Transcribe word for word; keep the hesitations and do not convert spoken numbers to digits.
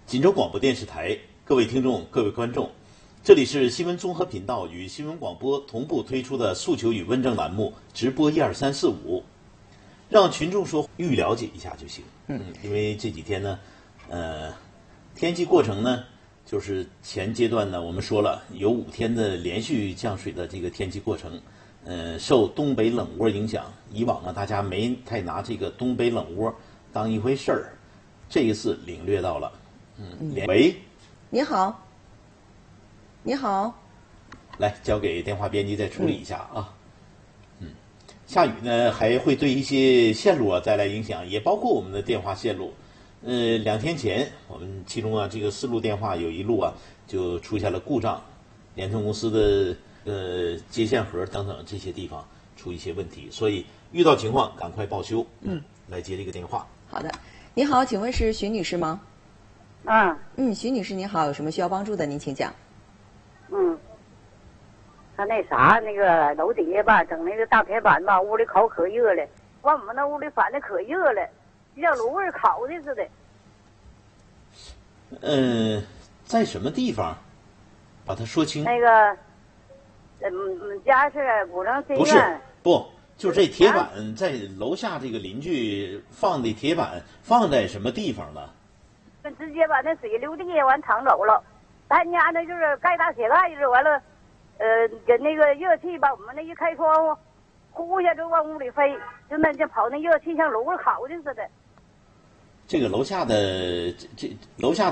锦州广播电视台，各位听众、各位观众，这里是新闻综合频道与新闻广播同步推出的诉求与问政栏目直播一二三四五，让群众说预了解一下就行。嗯，因为这几天呢，呃，天气过程呢，就是前阶段呢，我们说了有五天的连续降水的这个天气过程，呃，受东北冷窝影响，以往呢大家没太拿这个东北冷窝当一回事儿，这一次领略到了。嗯，喂， 你好，你好， 来交给电话编辑再处理一下啊。嗯，下雨呢还会对一些线路啊带来影响，也包括我们的电话线路。呃，两天前我们其中啊这个四路电话有一路啊就出现了故障，联通公司的呃接线盒等等这些地方出一些问题，所以遇到情况赶快报修。嗯，来接这个电话。 好的，你好，请问是徐女士吗？ 嗯嗯，徐女士您好，有什么需要帮助的您请讲。 嗯，他那啥，那个楼底下吧，整那个大铁板吧，屋里烤可热了，往我们那屋里反的可热了，就像炉味烤的似的。 嗯、呃，在什么地方？把它说清。 那个，嗯，家是古城新院。 不是，不，就是这铁板在楼下这个邻居放的铁板放在什么地方了？ 直接把那水流地完淌走了，咱家那就是盖大铁盖子，完了，呃，给那个热气把我们那一开窗户，呼一下就往屋里飞，就那就跑那热气像炉子烤的似的。 这个楼下的这这楼下。